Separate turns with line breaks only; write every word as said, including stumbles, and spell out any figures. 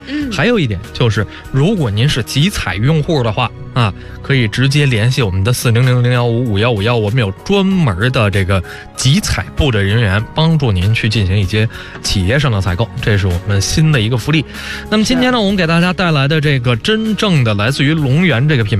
嗯，
还有一点就是，如果您是集采用户的话啊，可以直接联系我们的四零零零幺五五幺五幺，我们有专门的这个集采部的人员帮助您去进行一些企业上的采购，这是我们新的一个福利。那么今天呢，我们给大家带来的这个真正的来自于龙源这个品牌。